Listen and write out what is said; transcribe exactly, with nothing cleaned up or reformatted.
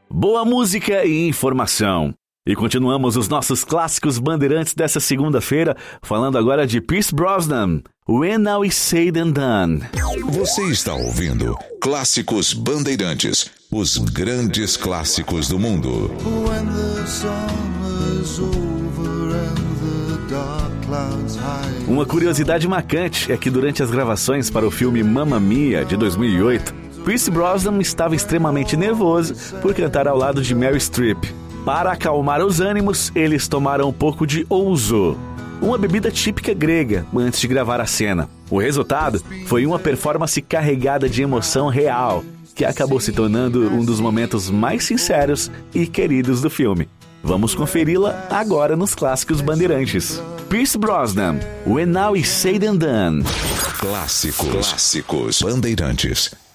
Boa música e informação. E continuamos os nossos clássicos bandeirantes dessa segunda-feira, falando agora de Pierce Brosnan, When Now It's Said and Done. Você está ouvindo Clássicos Bandeirantes, os grandes clássicos do mundo. When the summer's over and the dark clouds hide. Uma curiosidade marcante é que durante as gravações para o filme Mamma Mia, de dois mil e oito, Pierce Brosnan estava extremamente nervoso por cantar ao lado de Meryl Streep. Para acalmar os ânimos, eles tomaram um pouco de ouzo, uma bebida típica grega, antes de gravar a cena. O resultado foi uma performance carregada de emoção real, que acabou se tornando um dos momentos mais sinceros e queridos do filme. Vamos conferi-la agora nos Clássicos Bandeirantes. Pierce Brosnan, When Now It's Said and Done. Clássicos, clássicos Bandeirantes.